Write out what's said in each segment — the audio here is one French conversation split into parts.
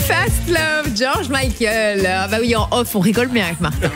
Fast Love, George Michael. Ah bah oui, en off, on rigole bien avec Martin.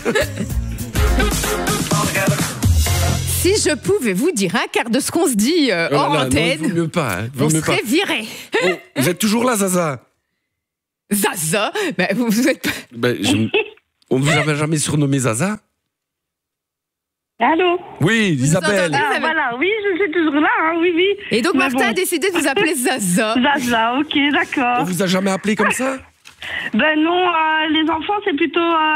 Si je pouvais vous dire un quart de ce qu'on se dit hors antenne, non, il vaut mieux pas. on serait viré. Oh, vous êtes toujours là, Zaza? Zaza, vous êtes pas... On ne vous avait jamais surnommé Zaza? Allô? Oui, Isabelle. Ah, voilà, oui, je suis toujours là, hein, oui. Et donc, Martin a décidé de vous appeler Zaza. Zaza, ok, d'accord. On vous a jamais appelé comme ça? Ben non, les enfants, c'est plutôt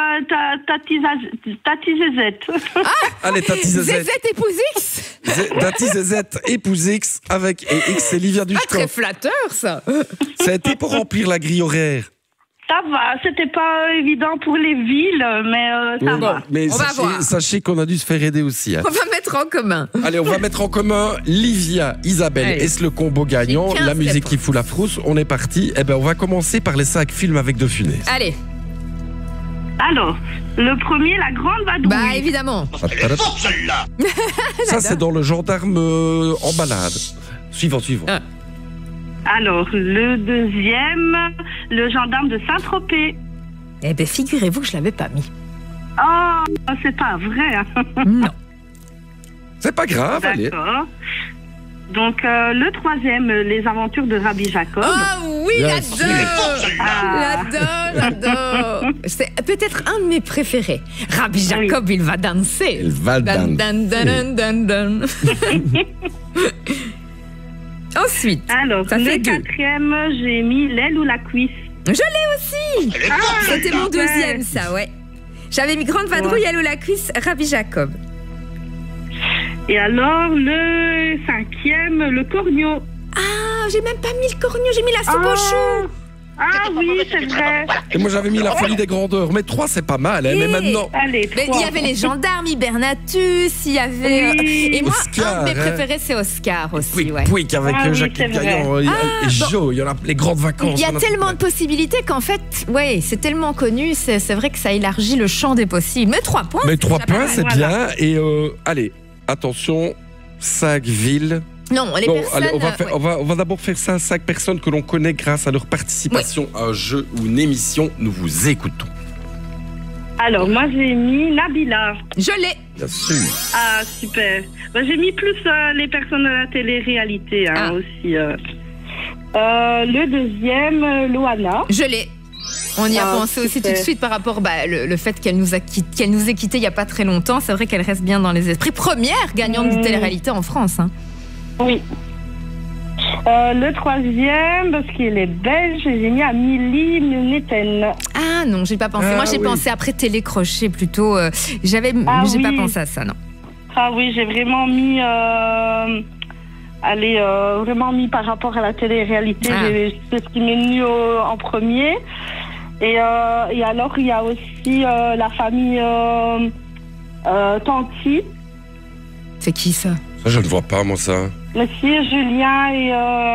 Tati Zézette. Allez, Tati Zézette. Zézette épouse X. Tati Zézette épouse X avec et X, c'est Livia Pas Duchesne. très flatteur, ça. Ça a été pour remplir la grille horaire. Ça va, c'était pas évident pour les villes, mais ça va. Mais on va voir. sachez qu'on a dû se faire aider aussi. Hein. On va mettre en commun. Allez, on va mettre en commun Livia, Isabelle. Allez. Est-ce le combo gagnant? J'ai 15 La musique réponses. qui fout la frousse. On est parti. Eh ben, on va commencer par les 5 films avec De Funès. Allez, Alors, le premier, La Grande Vadrouille. bah évidemment. Ça, c'est dans Le Gendarme en balade. Suivant. Ah. Alors, le deuxième, Le Gendarme de Saint-Tropez. Eh ben, figurez-vous que je l'avais pas mis. Oh, c'est pas vrai. Hein. Non. C'est pas grave, allez. D'accord. Donc, le troisième, Les Aventures de Rabbi Jacob. Oh oui, Bien j'adore. C'est peut-être un de mes préférés. Rabbi Jacob, il va danser. Il va Dan, danser. dan, dan, dan, dan. Ensuite, Alors, ça fait le 2. quatrième, j'ai mis L'aile ou la cuisse. Je l'ai aussi. C'était mon parfait. deuxième, ça, ouais. J'avais mis Grande Vadrouille, Ouais. Allô la cuisse, Rabbi Jacob. Et alors, le cinquième, Le Corneau. Ah, j'ai même pas mis le corneau, j'ai mis la soupe aux choux. Ah oui, c'est vrai. Et moi, j'avais mis La Folie des Grandeurs. Mais 3, c'est pas mal, hein. Mais maintenant. Allez, Mais trois. il y avait les gendarmes, Hibernatus, il y avait... Oui. Et moi, Oscar, un de mes hein. préférés, c'est Oscar aussi, Pouic, ouais. Pouic avec Ah oui, Jacques c'est vrai. Gaillan et Jo. Il y en a les grandes vacances. Il y a on tellement de possibilités qu'en fait, ouais, c'est tellement connu, c'est vrai que ça élargit le champ des possibles. Mais 3 points. Mais 3 déjà pas points, mal. c'est Voilà. bien. Et allez, attention, 5 villes. Non, les Non, personnes... allez, on va d'abord faire ça à 5 personnes que l'on connaît grâce à leur participation à un jeu ou une émission. Nous vous écoutons. Alors, moi, j'ai mis Nabila. Je l'ai. Bien sûr. Ah, super. Ben, j'ai mis plus les personnes de la télé-réalité Ah. aussi. Le deuxième, Loana. Je l'ai. On y a Ah, pensé aussi super. tout de suite par rapport le fait qu'elle nous ait quittés il n'y a pas très longtemps. C'est vrai qu'elle reste bien dans les esprits. Première gagnante de télé-réalité en France. Hein. Oui. Le troisième, parce qu'il est belge, j'ai mis Amélie Muneten. Ah non, j'ai pas pensé. Ah Moi, j'ai oui. pensé après télécrochet plutôt. J'ai Ah pas oui. pensé à ça, non. Ah oui, j'ai vraiment mis... vraiment mis par rapport à la télé-réalité. Ah. C'est ce qui m'est venu en premier. Et alors, il y a aussi la famille Tanti. C'est qui ça? Ça, je ne vois pas, moi, ça. Monsieur Julien et...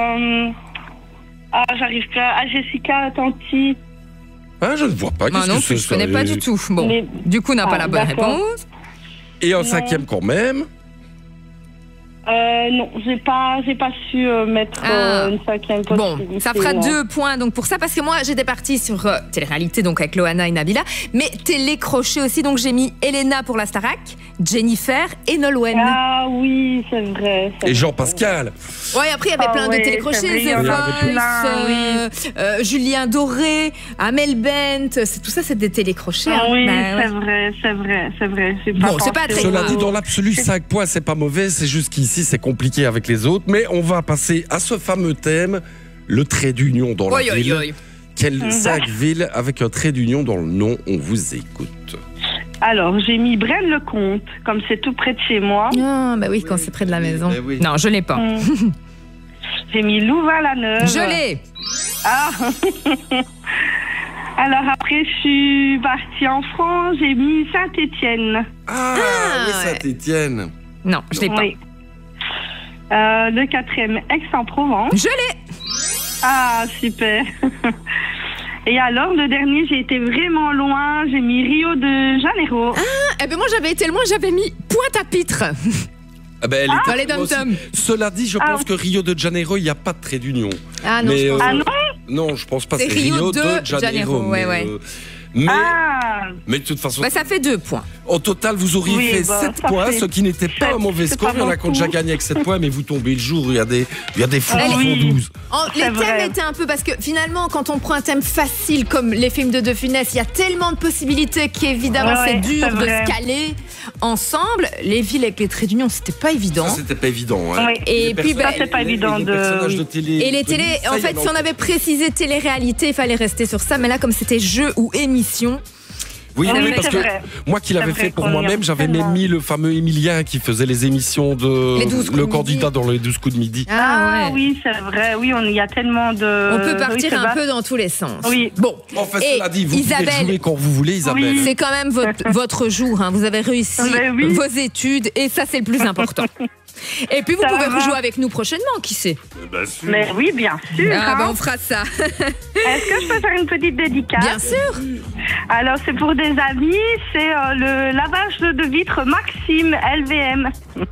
j'arrive pas. Jessica Tanti. Ah, je ne vois pas. Moi Qu'est-ce non que plus, c'est, je connais ça pas du tout. Bon, Mais- du coup, on n'a pas Ah, la bonne d'accord. réponse. Et un 5e quand même. Non, j'ai pas su mettre une cinquième Bon, possibilité. ça fera 2 points donc pour ça, parce que moi j'étais partie sur télé-réalité, donc avec Loana et Nabila, mais télé-crochet aussi, donc j'ai mis Elena pour la Starac, Jennifer et Nolwenn. Ah oui, c'est vrai. Et Jean-Pascal. Ouais, après il y avait plein de ouais, télé-crochets, c'est vrai, The il y en avait Voice, plein, Julien Doré, Amel Bent, tout ça c'est des télé-crochets. Ah hein. oui, Bah, ouais. c'est vrai. J'ai Bon, c'est pas pensé. très Cela grave. dit, dans l'absolu, 5 points, c'est pas mauvais. C'est juste qu'ici, c'est compliqué avec les autres. Mais on va passer à ce fameux thème, le trait d'union dans la Oi, oi, ville. oi. Quelles 5 villes avec un trait d'union dans le nom? On vous écoute. Alors, j'ai mis Braine-le-Comte, comme c'est tout près de chez moi. Ah, bah oui, quand c'est près de la maison. oui. Non, je l'ai pas. J'ai mis Louvain-la-Neuve. Je l'ai. Ah Alors après, je suis partie en France, j'ai mis Saint-Étienne. Ah, oui, ouais. Saint-Étienne. Non, je l'ai pas. Oui. Le quatrième, Aix-en-Provence. Je l'ai. Ah, super. Et alors, le dernier, j'ai été vraiment loin, j'ai mis Rio de Janeiro. Eh ben moi j'avais été loin, j'avais mis Pointe-à-Pitre. Ah ben, elle était Dans les moi aussi. dom-toms. Cela dit, je pense que Rio de Janeiro, il n'y a pas de trait d'union. Ah non, Mais, je pense Ah non Non, je pense pas. C'est Rio de Janeiro, mais, ouais. Mais de toute façon, ça fait 2 points. Au total, vous auriez fait 7 points, ce qui n'était pas un mauvais score. Il y en a qui ont déjà gagné avec 7 points, mais vous tombez le jour, il y a des fous qui font 12. Les thèmes étaient un peu, parce que finalement, quand on prend un thème facile comme les films de Funès, il y a tellement de possibilités qu'évidemment c'est dur de se caler ensemble. Les villes avec les traits d'union, c'était pas évident. Ça, c'était pas évident. Hein. Oui. Et puis, c'est pas évident les personnages de télé. Et les télés, en fait, si on avait précisé télé-réalité, il fallait rester sur ça. Mais là, comme c'était jeu ou émission. Oui, parce que moi qui l'avais fait pour moi-même, j'avais même mis le fameux Emilien qui faisait les émissions de le candidat dans les 12 coups de midi. Oui, c'est vrai. Oui, il y a tellement de. On peut partir un peu dans tous les sens. Oui. Bon. En fait, cela dit, vous pouvez jouer quand vous voulez, Isabelle. C'est quand même votre jour. Hein. Vous avez réussi vos études et ça, c'est le plus important. Et puis vous pouvez rejouer avec nous prochainement, qui sait? Mais oui, bien sûr. On fera ça. Est-ce que je peux faire une petite dédicace? Bien sûr. Alors c'est pour des amis, c'est le lavage de vitres Maxime LVM.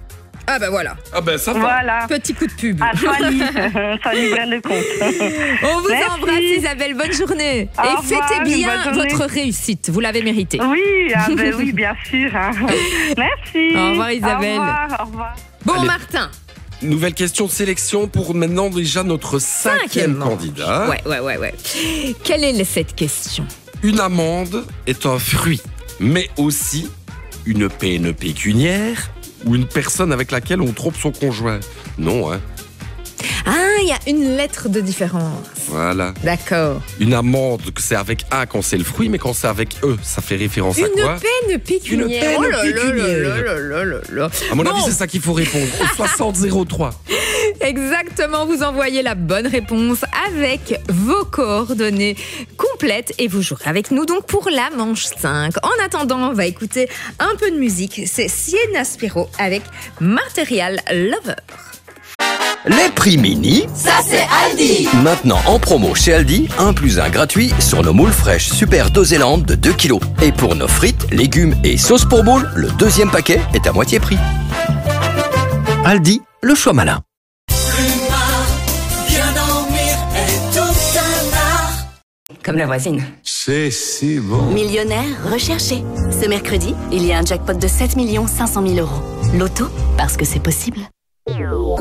Ah ben voilà. Ah ben ça va. Voilà. Petit coup de pub. À Fanny, Fanny Brand-de-Compte. On vous embrasse, Isabelle. Bonne journée. Et fêtez bien votre réussite. Vous l'avez mérité. Oui, oui, bien sûr. Hein. Merci. Au revoir, Isabelle. Au revoir. Bon, allez. Martin. Nouvelle question de sélection pour maintenant déjà notre 5e candidat. Ouais. Quelle est cette question? Une amende est un fruit, mais aussi une peine pécuniaire ou une personne avec laquelle on trompe son conjoint. Non, hein. Ah, il y a une lettre de différence. Voilà. D'accord. Une amende, c'est avec A quand c'est le fruit, mais quand c'est avec E, ça fait référence à quoi? Une peine pécuniaire. Une peine pécuniaire. À mon avis, c'est ça qu'il faut répondre. Au 6003. Exactement, vous envoyez la bonne réponse avec vos coordonnées complètes et vous jouerez avec nous donc pour la manche 5. En attendant, on va écouter un peu de musique. C'est Sienna Spiro avec Material Lover. Les prix mini, ça c'est Aldi. Maintenant en promo chez Aldi, 1 + 1 gratuit sur nos moules fraîches Super Dosélande de 2 kg. Et pour nos frites, légumes et sauces pour moules, le 2e paquet est à moitié prix. Aldi, le choix malin. Comme la voisine. C'est si bon. Millionnaire recherché. Ce mercredi, il y a un jackpot de 7 500 000 €. Loto, parce que c'est possible.